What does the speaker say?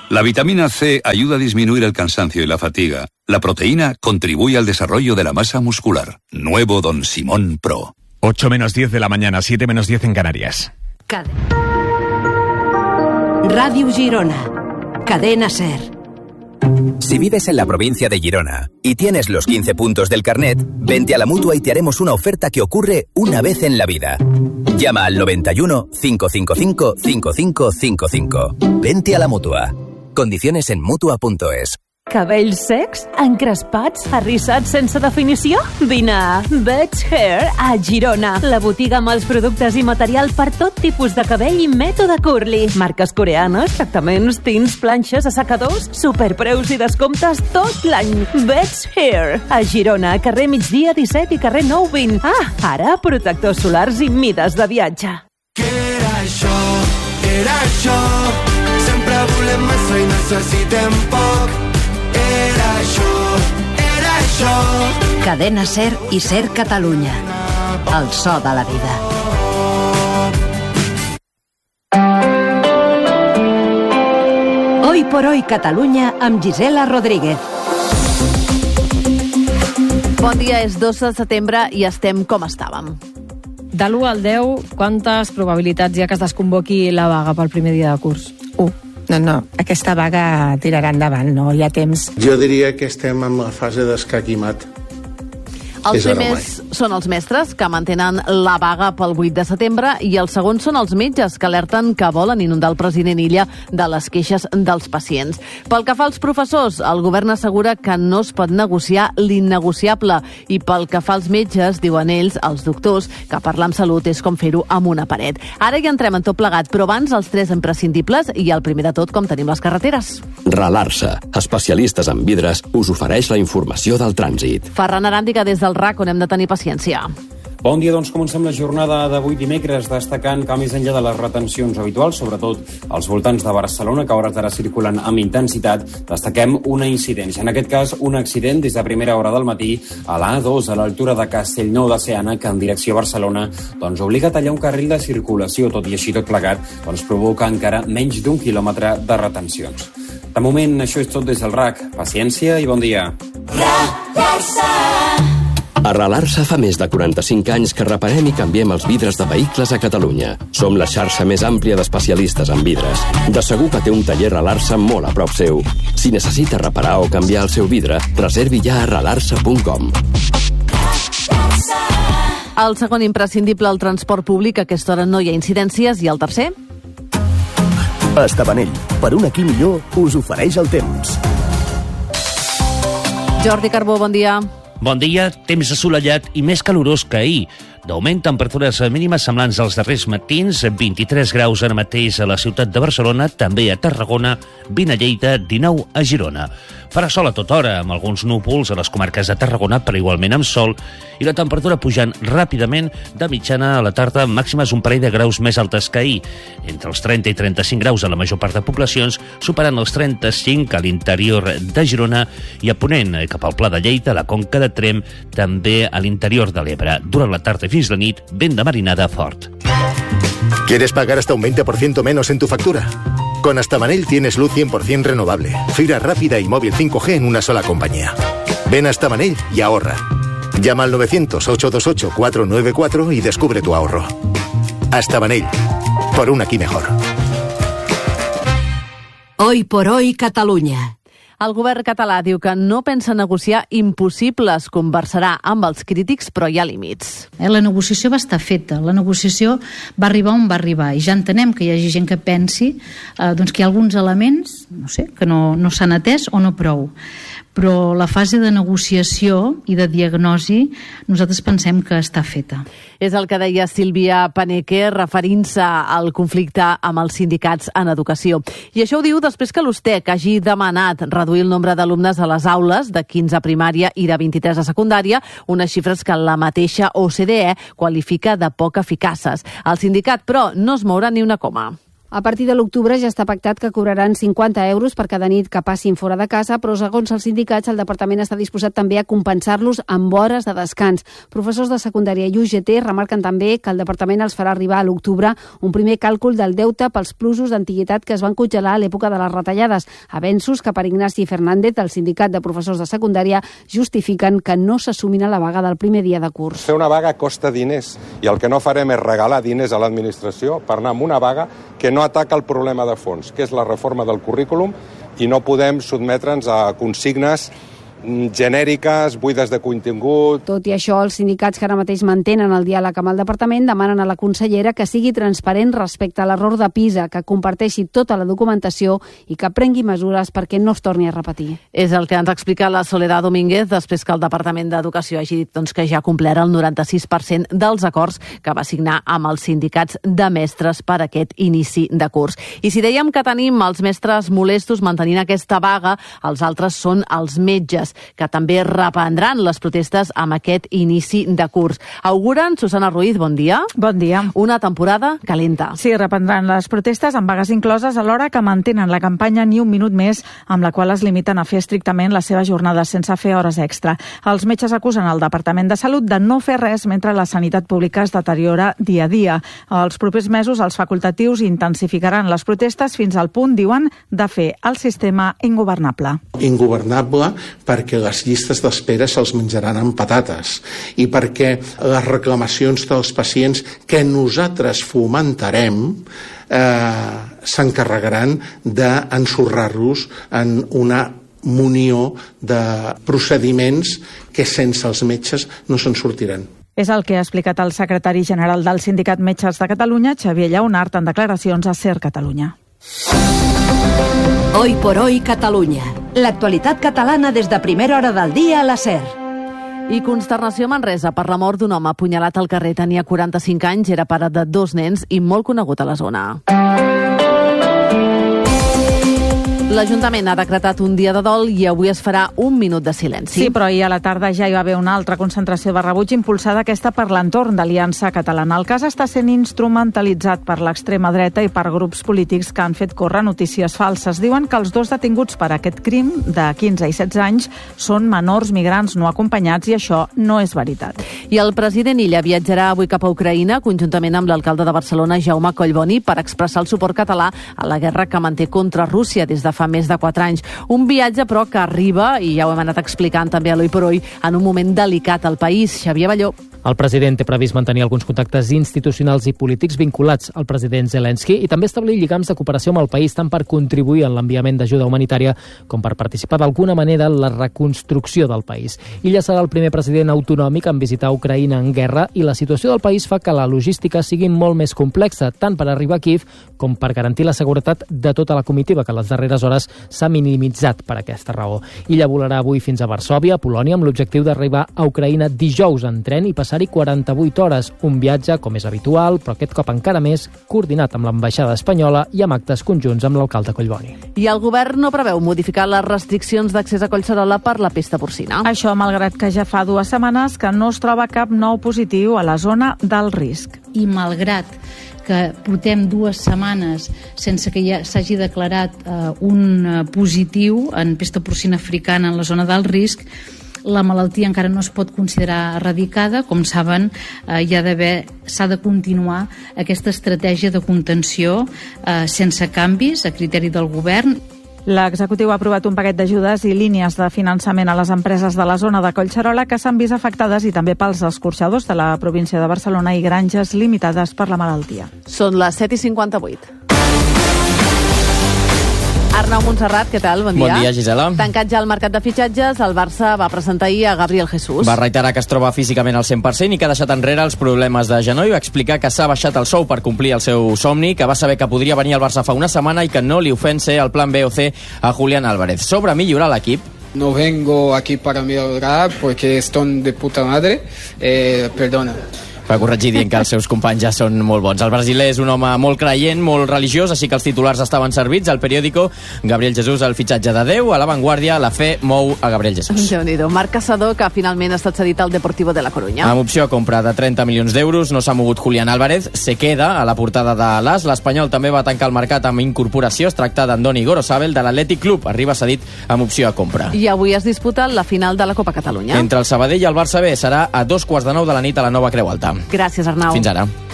La vitamina C ayuda a disminuir el cansancio y la fatiga. La proteína contribuye al desarrollo de la masa muscular. Nuevo Don Simón Pro. 8 menos 10 de la mañana, 7 menos 10 en Canarias. Radio Girona. Cadena SER. Si vives en la provincia de Girona y tienes los 15 puntos del carnet, vente a la Mutua y te haremos una oferta que ocurre una vez en la vida. Llama al 91 555 5555. Vente a la Mutua. Condiciones en Mutua.es. Cabells secs, encrespats, arrissats sense definició? Vine a Beds Hair a Girona, la botiga amb els productes i material per tot tipus de cabell i mètode curly. Marques coreanes, tractaments, tints, planxes, assecadors, superpreus i descomptes tot l'any. Beds Hair a Girona, carrer Migdia 17 i carrer 9 20. Ara protectors solars i mides de viatge. Què era això? Era això. Sempre volem massa i necessitem poc. Era això. Cadena SER i SER Catalunya. El so de la vida. Hoy por hoy Catalunya amb Gisela Rodríguez. Bon dia, és 12 de setembre i estem com estàvem. De l'1 al 10, quantes probabilitats hi ha que es desconvoqui la vaga pel primer dia de curs? 1. No, aquesta vaga tirarà endavant, no hi ha temps. Jo diria que estem en la fase d'escaquimat. Els primers són els mestres, que mantenen la vaga pel 8 de setembre, i els segons són els metges, que alerten que volen inundar el president Illa de les queixes dels pacients. Pel que fa als professors, el govern assegura que no es pot negociar l'innegociable, i pel que fa als metges, diuen ells, els doctors, que parlar amb salut és com fer-ho amb una paret. Ara ja entrem en tot plegat, però abans els 3 imprescindibles, i el primer de tot, com tenim les carreteres. Ralarsa, especialistes en vidres, us ofereix la informació del trànsit. Ferran Aràndiga des del RAC, on hem de tenir paciència. Bon dia, doncs comencem la jornada d'avui dimecres destacant que més enllà de les retencions habituals, sobretot als voltants de Barcelona, que a hores d'ara circulen amb intensitat, destaquem una incidència. En aquest cas, un accident des de primera hora del matí a l'A2, a l'altura de Castellnou de Seana, que en direcció a Barcelona doncs obliga a tallar un carril de circulació, tot i així tot plegat doncs provoca encara menys d'1 quilòmetre de retencions. De moment, això és tot des del RAC. Paciència i bon dia. A Ralarsa fa més de 45 anys que reparem i canviem els vidres de vehicles a Catalunya. Som la xarxa més àmplia d'especialistes en vidres. De segur que té un taller Ralarsa molt a prop seu. Si necessita reparar o canviar el seu vidre, reservi ja a ralarsa.com. El segon imprescindible, el transport públic. A aquesta hora no hi ha incidències. I el tercer? A Estabanell, per un aquí millor, us ofereix el temps. Jordi Carbó, bon dia. Bon dia, temps assolellat i més calorós que ahir. D'augment, temperatures mínimes semblants als darrers matins, 23 graus ara mateix a la ciutat de Barcelona, també a Tarragona, 20 a Lleida, 19 a Girona. Farà sol a tota hora, amb alguns núvols a les comarques de Tarragona, però igualment amb sol, i la temperatura pujant ràpidament de mitjana a la tarda, màximes un parell de graus més altes que ahir, entre els 30 i 35 graus a la major part de poblacions, superant els 35 a l'interior de Girona i a ponent cap al Pla de Lleida, la Conca de Tremp, també a l'interior de l'Ebre. Durant la tarda i fins la nit, vent de marinada fort. ¿Quieres pagar hasta un 20% menos en tu factura? Con Astabanell tienes luz 100% renovable, fibra rápida y móvil 5G en una sola compañía. Ven a Astabanell y ahorra. Llama al 900-828-494 y descubre tu ahorro. Astabanell, por un aquí mejor. Hoy por hoy Catalunya. El govern català diu que no pensa negociar impossibles, conversarà amb els crítics, però hi ha límits. La negociació va estar feta, la negociació va arribar on va arribar, i ja entenem que hi hagi gent que pensi doncs que hi ha alguns elements, no sé, que no s'han atès o no prou. Però la fase de negociació i de diagnosi nosaltres pensem que està feta. És el que deia Sílvia Paneque referint-se al conflicte amb els sindicats en educació. I això ho diu després que l'USTEC hagi demanat reduir el nombre d'alumnes a les aules de 15 a primària i de 23 a secundària, unes xifres que la mateixa OCDE qualifica de poc eficaces. El sindicat, però, no es mourà ni una coma. A partir de l'octubre ja està pactat que cobraran 50 euros per cada nit que passin fora de casa, però segons els sindicats el departament està disposat també a compensar-los amb hores de descans. Professors de secundària i UGT remarquen també que el departament els farà arribar a l'octubre un primer càlcul del deute pels plusos d'antiguitat que es van congelar a l'època de les retallades. Avenços que per Ignasi Fernández, del sindicat de professors de secundària, justifiquen que no s'assumin a la vaga del primer dia de curs. Fer una vaga costa diners i el que no farem és regalar diners a l'administració per anar amb una vaga que no ataca el problema de fons, que és la reforma del currículum, i no podem sotmetre'ns a consignes genèriques, buides de contingut. Tot i això, els sindicats que ara mateix mantenen el diàleg amb el departament demanen a la consellera que sigui transparent respecte a l'error de PISA, que comparteixi tota la documentació i que prengui mesures perquè no es torni a repetir. És el que ens explica la Soledad Domínguez després que el Departament d'Educació hagi dit que ja ha complert el 96% dels acords que va signar amb els sindicats de mestres per aquest inici de curs. I si dèiem que tenim els mestres molestos mantenint aquesta vaga, els altres són els metges, que també reprendran les protestes amb aquest inici de curs. Auguren, Susana Ruiz, bon dia. Bon dia. Una temporada calenta. Sí, reprendran les protestes amb vagues incloses alhora que mantenen la campanya Ni un minut més, amb la qual es limiten a fer estrictament les seves jornades sense fer hores extra. Els metges acusen el Departament de Salut de no fer res mentre la sanitat pública es deteriora dia a dia. Els propers mesos els facultatius intensificaran les protestes fins al punt, diuen, de fer el sistema ingovernable. Ingovernable perquè les llistes d'espera se'ls menjaran amb patates i perquè les reclamacions dels pacients que nosaltres fomentarem s'encarregaran d'ensorrar-los en una munió de procediments que sense els metges no se'n sortiran. És el que ha explicat el secretari general del Sindicat Metges de Catalunya, Xavier Lleonart, en declaracions a SER Catalunya. Hoy por hoy Catalunya. L'actualitat catalana des de primera hora del dia a la SER. I consternació a Manresa per la mort d'un home apunyalat al carrer. Tenia 45 anys, era pare de 2 nens i molt conegut a la zona. L'Ajuntament ha decretat un dia de dol i avui es farà un minut de silenci. Sí, però ahir a la tarda ja hi va haver una altra concentració de rebuig impulsada aquesta per l'entorn d'Aliança Catalana. El cas està sent instrumentalitzat per l'extrema dreta i per grups polítics que han fet córrer notícies falses. Diuen que els 2 detinguts per aquest crim de 15 i 16 anys són menors migrants no acompanyats i això no és veritat. I el president Illa viatjarà avui cap a Ucraïna conjuntament amb l'alcalde de Barcelona, Jaume Collboni, per expressar el suport català a la guerra que manté contra Rússia des de fa més de 4 anys. Un viatge, però, que arriba, i ja ho hem anat explicant també a l'Hoy por Hoy, en un moment delicat al país. Xavier Balló. El president té previst mantenir alguns contactes institucionals i polítics vinculats al president Zelensky i també establir lligams de cooperació amb el país tant per contribuir en l'enviament d'ajuda humanitària com per participar d'alguna manera en la reconstrucció del país. Illa serà el primer president autonòmic en visitar Ucraïna en guerra i la situació del país fa que la logística sigui molt més complexa, tant per arribar a Kíev com per garantir la seguretat de tota la comitiva, que a les darreres hores s'ha minimitzat per aquesta raó. Illa volarà avui fins a Varsòvia, Polònia, amb l'objectiu d'arribar a Ucraïna dijous en tren i passar-hi 48 hores, un viatge com és habitual, però aquest cop encara més coordinat amb l'ambaixada espanyola i amb actes conjunts amb l'alcalde Collboni. I el govern no preveu modificar les restriccions d'accés a Collserola per la pesta porcina. Això malgrat que ja fa 2 setmanes que no es troba cap nou positiu a la zona del risc. I malgrat que portem 2 setmanes sense que ja s'hagi declarat un positiu en pesta porcina africana en la zona del risc, la malaltia encara no es pot considerar erradicada. Com saben, s'ha de continuar aquesta estratègia de contenció sense canvis a criteri del govern. L'executiu ha aprovat un paquet d'ajudes i línies de finançament a les empreses de la zona de Collserola que s'han vist afectades i també pels escorxadors de la província de Barcelona i granges limitades per la malaltia. Són les 7:58. Arnau Montserrat, què tal? Bon dia. Bon dia, Gisela. Tancat ja el mercat de fitxatges, el Barça va presentar ahir a Gabriel Jesús. Va reiterar que es troba físicament al 100% i que ha deixat enrere els problemes de genoll. Va explicar que s'ha baixat el sou per complir el seu somni, que va saber que podria venir al Barça fa una setmana i que no li ofèn ser el plan B o C a Julián Álvarez. Sobre millorar l'equip, no vengo aquí para mejorar porque están de puta madre, perdona. Va corregir dient que els seus companys ja són molt bons. El brasiler és un home molt creient, molt religiós, així que els titulars estaven servits. Al periòdico, Gabriel Jesús, el fitxatge de Déu. A La Vanguardia, la fe mou a Gabriel Jesús. Déu-n'hi-do. Marc Caçador, que finalment ha estat cedit al Deportivo de la Coruña. Amb opció a compra de 30 milions d'euros, no s'ha mogut Julián Álvarez, se queda a la portada de l'As. L'Espanyol també va tancar el mercat amb incorporació. Es tracta d'Andoni Gorosabel, de l'Atlètic Club. Arriba cedit amb opció a compra. I avui es disputa la final de la Copa Catalunya. Entre el Sabadell i el Barça B serà a 2:15 de la nit a la Nova Creu Alta. Gràcies, Arnau. Fins ara.